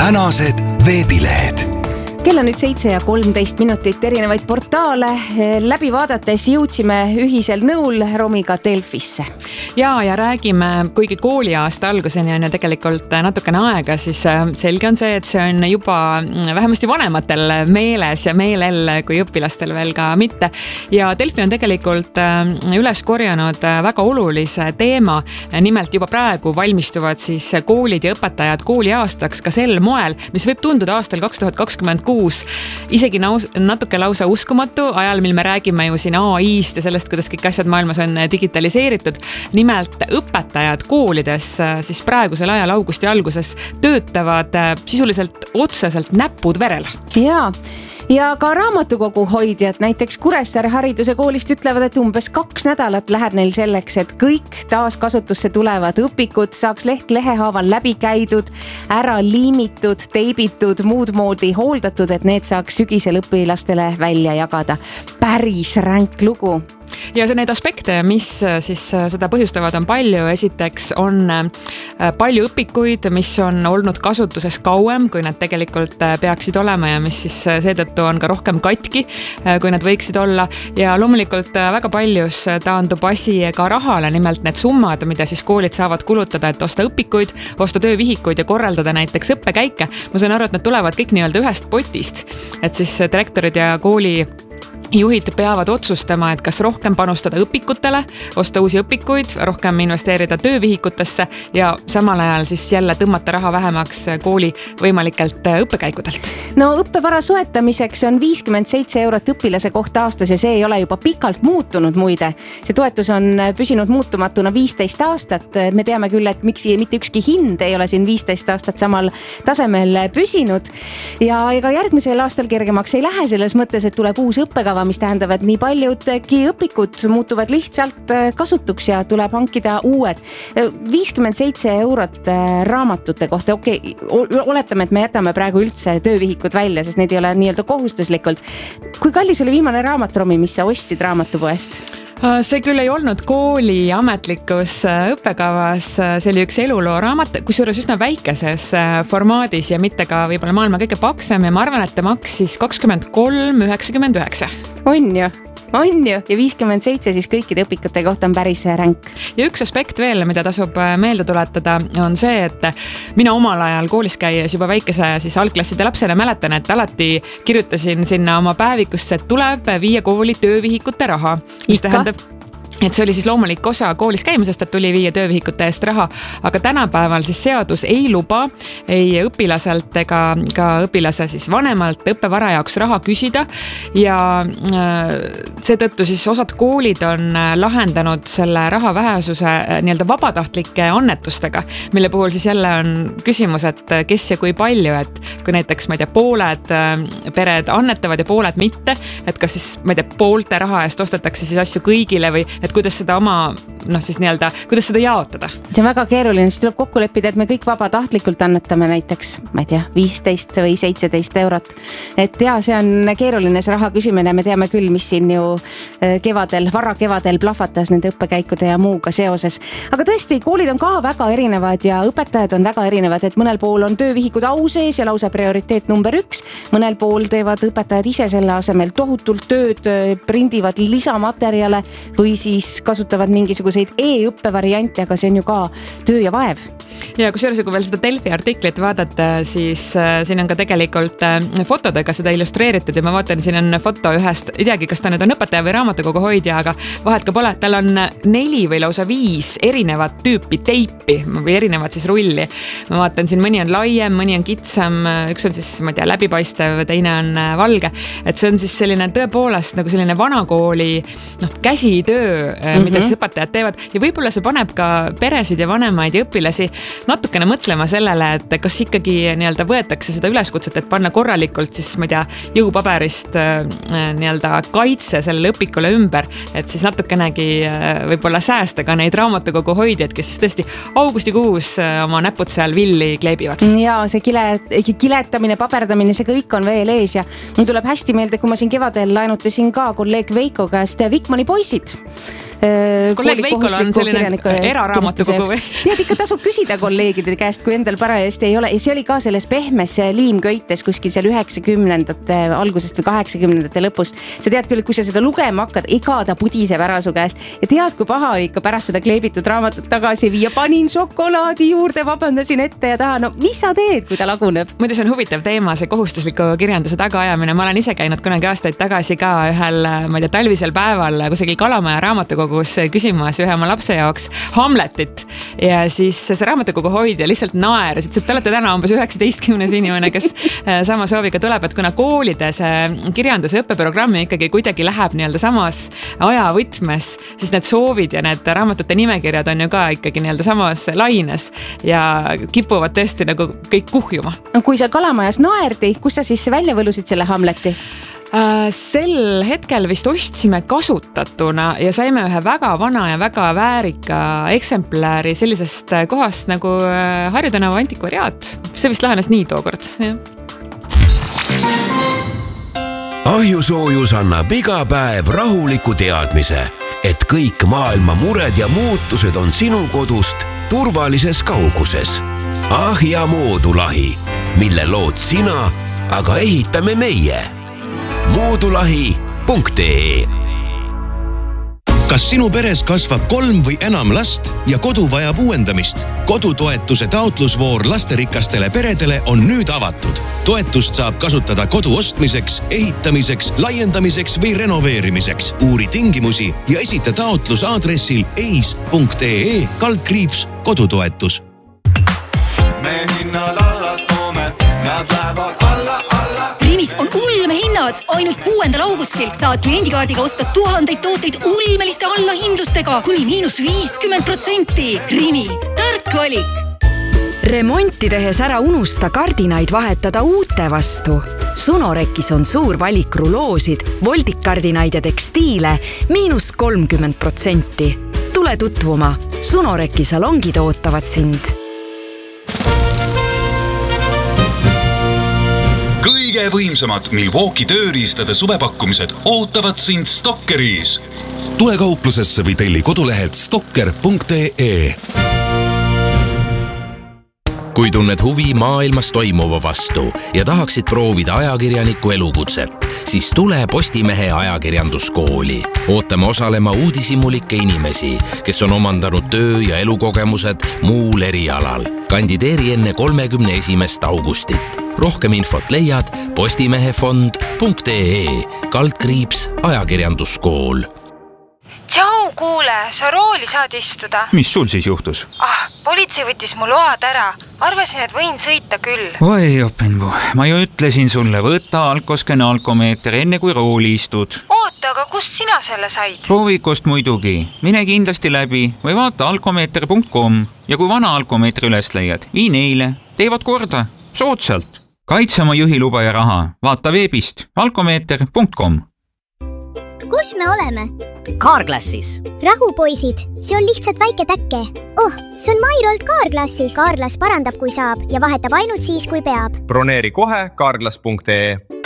tänased veebilehed. Kell on nüüd 7:13 erinevaid portaale läbi vaadates jõudsime ühisel nõul Romiga Delfisse. Ja räägime, kuigi kooliaasta alguseni on ju tegelikult natukene aega, siis selge on see, et see on juba vähemasti vanematel meeles ja meelel kui õpilastel veel ka mitte. Ja Delfi on tegelikult üles korjanud väga olulise teema. Nimelt juba praegu valmistuvad siis koolid ja õpetajad kooliaastaks ka sel moel, mis võib tunduda aastal 2026 isegi natuke lausa uskumatu ajal, mil me räägime ju siin AI-st ja sellest, kuidas kõik asjad maailmas on digitaliseeritud. Nimelt õpetajad koolides siis praegusel ajal augusti alguses töötavad sisuliselt otseselt näpud verel. Ja ka raamatukogu hoidjad näiteks Kuressaare hariduse koolist ütlevad, et umbes 2 nädalat läheb neil selleks, et kõik taaskasutusse tulevad õpikud saaks leht lehehaaval läbi käidud, ära liimitud, teibitud, muud moodi hooldatud, et need saaks sügisel õpilastele välja jagada. Päris ränk lugu. Ja need aspekte, mis siis seda põhjustavad, on palju. Esiteks on palju õpikuid, mis on olnud kasutuses kauem, kui nad tegelikult peaksid olema ja mis siis seetõttu on ka rohkem katki, kui nad võiksid olla. Ja loomulikult väga paljus taandub asi ka rahale, nimelt need summad, mida siis koolid saavad kulutada, et osta õpikuid, osta töövihikuid ja korraldada näiteks õppekäike. Ma saan aru, et need tulevad kõik nii-öelda ühest potist, et siis direktorid ja kooli juhid peavad otsustama, et kas rohkem panustada õpikutele, osta uusi õpikuid, rohkem investeerida töövihikutesse ja samal ajal siis jälle tõmmata raha vähemaks kooli võimalikelt õppekäikudelt. No õppevara soetamiseks on 57 eurot õpilase kohta aastas ja see ei ole juba pikalt muutunud muide. See toetus on püsinud muutumatuna 15 aastat. Me teame küll, et miks mitte ükski hind ei ole siin 15 aastat samal tasemel püsinud ja ega järgmisel aastal kergemaks ei lähe selles mõttes, et tuleb uus õppekava, mis tähendab, et nii paljudki õpikud muutuvad lihtsalt kasutuks ja tuleb hankida uued. 57 eurot raamatute kohta. Okei, oletame, et me jätame praegu üldse töövihikud välja, sest need ei ole nii-öelda kohustuslikult. Kui kallis oli viimane raamat, Romi, mis sa ostsid raamatupoest? See küll ei olnud kooli ametlikus õppekavas, see oli üks eluloo raamat, kusjuures üsna väikeses formaadis ja mitte ka võib-olla maailma kõige paksem ja ma arvan, et ta maksis 23,99. On ju ja 57 siis kõikide õpikute kohta on päris ränk. Ja üks aspekt veel, mida tasub meelde tuletada, on see, et mina omal ajal koolis käies juba väikese siis algklasside lapsena mäletan, et alati kirjutasin sinna oma päevikusse, et tuleb viia kooli töövihikute raha. Mis tähendab, et see oli siis loomulik osa koolis käimisest, et tuli viia töövihikute eest raha, aga tänapäeval siis seadus ei luba ei õpilaselt ega ka õpilase siis vanemalt õppevara jaoks raha küsida ja seetõttu siis osad koolid on lahendanud selle raha vähesuse nii-öelda vabatahtlike annetustega, mille puhul siis jälle on küsimus, et kes ja kui palju, et kui näiteks, ma ei tea, pooled pered annetavad ja pooled mitte, et kas siis, ma ei tea, poolte raha eest ostetakse siis asju kõigile või et kuidas seda siis nii-öelda, kuidas seda jaotada? See on väga keeruline, siis tuleb kokku leppida, et me kõik vabatahtlikult annetame näiteks, ma ei tea, 15 või 17 eurot. Et ja, see on keeruline see raha küsimine, me teame küll, mis siin ju vara kevadel plahvatas nende õppekäikude ja muuga seoses. Aga tõesti, koolid on ka väga erinevad ja õpetajad on väga erinevad, et mõnel pool on töövihikud au sees ja lausa prioriteet number 1. Mõnel pool teevad õpetajad ise selle asemel tohutult tööd, prindivad lisamaterjale või siis kasutavad mingisuguseid e-õppevariante, aga see on ju ka töö ja vaev. Ja kusjuures, kui veel seda Delfi artiklit vaadata, siis siin on ka tegelikult fotodega seda illustreeritud ja ma vaatan, siin on foto ühest, ei teagi, kas ta nüüd on õpetaja või raamatukogu hoidja, aga vahet ka pole, tal on 4 või lausa 5 erinevat tüüpi teipi või erinevat siis rulli. Ma vaatan, siin mõni on laiem, mõni on kitsam, üks on siis, ma ei tea, läbipaistev, teine on valge. Et see on siis selline tõepoolest nagu selline vanakooli käsitöö, mida siis õpetajad teevad ja võib-olla see paneb ka peresid ja vanemaid ja õpilasi natukene mõtlema sellele, et kas ikkagi nii-öelda võetakse seda üleskutset, et panna korralikult siis, ma ei tea, jõupaberist nii-öelda kaitse sellele õpikule ümber, et siis natukenegi võib-olla säästa ka neid raamatukogu hoidjaid, kes siis tõesti augustikuus oma näpud seal villi kleebivad. Ja see kiletamine, paperdamine, see kõik on veel ees ja mul tuleb hästi meelde, kui ma siin kevadel laenutasin ka kolleeg Veiko käest Vikmani poisid. kolleeg Veikol on selline eraraamatukogu või? Tead, ikka tasub küsida kolleegide käest, kui endal parajasti ei ole. Ja see oli ka selles pehmes liimköites kuskil seal 90ndate algusest või 80ndate lõpust. Sa tead küll, et kui sa seda lugema hakkad, ega ta pudiseb ära su käest. Ja tead, kui paha oli ikka pärast seda kleebitud raamatut tagasi viia. Panin šokolaadi juurde, vabandasin ette ja taha. No mis sa teed, kui ta laguneb? Muidu see on huvitav teema, see kohustusliku kirjanduse tagaajamine. Ma olen ise käinud kunagi aastaid tagasi ka ühel, ma ei tea, talvisel päeval kusagil Kalamaja raamatukogus küsimas ühe oma lapse jaoks Hamletit. Ja siis see raamatukogu hoidja lihtsalt naeris, et te olete täna umbes 19 inimene, kes sama sooviga tuleb, et kuna koolides kirjanduse õppeprogrammi ikkagi kuidagi läheb nii-öelda samas ajavõtmes, siis need soovid ja need raamatute nimekirjad on ju ka ikkagi nii-öelda samas laines ja kipuvad tõesti nagu kõik kuhjuma. No, kui sa Kalamajas naerdi, kus sa siis välja võlusid selle Hamleti? Sel hetkel vist ostsime kasutatuna ja saime ühe väga vana ja väga väärika eksemplari sellisest kohast nagu Harju tänava antikvariaat. See vist lahenes nii tookord. Ahjusoojus annab iga päev rahuliku teadmise, et kõik maailma mured ja muutused on sinu kodust turvalises kauguses. Ahja moodulahi, mille lood sina, aga ehitame meie. Moodulahi.ee. Kas sinu peres kasvab 3 või enam last ja kodu vajab uuendamist? Kodutoetuse taotlusvoor lasterikastele peredele on nüüd avatud. Toetust saab kasutada kodu ostmiseks, ehitamiseks, laiendamiseks või renoveerimiseks. Uuri tingimusi ja esita taotlus aadressil eis.ee/kodutoetus. Me hinnad alla toome, nad lähevad alla. Rimis on ulmehinnad. Ainult 6. augustil saad kliendikaardiga osta 1000 tooteid ulmeliste allahindlustega kuni -50%. Rimi, tark valik. Remonti tehes ära unusta kardinaid vahetada uute vastu. Sunorekis on suur valik ruloosid, voldikkardinaid ja tekstiile -30%. Tule tutvuma. Sunoreki salongid ootavad sind. Kõige võimsamad Milwaukee tööriistade suvepakkumised ootavad sind Stockeris. Tule kauplusesse või telli kodulehelt stocker.ee. Kui tunned huvi maailmas toimuva vastu ja tahaksid proovida ajakirjaniku elukutset, siis tule Postimehe ajakirjanduskooli. Ootame osalema uudishimulikke inimesi, kes on omandanud töö- ja elukogemused muul erialal. Kandideeri enne 31. augustit. Rohkem infot leiad postimehefond.ee/ajakirjanduskool. Tšau, kuule, sa rooli saad istuda. Mis sul siis juhtus? Politsei võttis mu load ära. Arvasin, et võin sõita küll. Oi, opingu. Ma ju ütlesin sulle, võta alkoskene alkomeeter enne kui rooli istud. Oota, aga kust sina selle said? Proovikust muidugi. Mine kindlasti läbi või vaata alkomeeter.com ja kui vana alkomeetri üles leiad, vii neile. Teevad korda. Soodsalt. Kaitse oma juhiluba ja raha. Vaata veebist alkomeeter.com. Kus me oleme? Carglassis. Rahu, poisid. See on lihtsalt väike täkke. See on Mairolt Carglassis. Carglass parandab, kui saab ja vahetab ainult siis, kui peab. Broneeri kohe carglass.ee.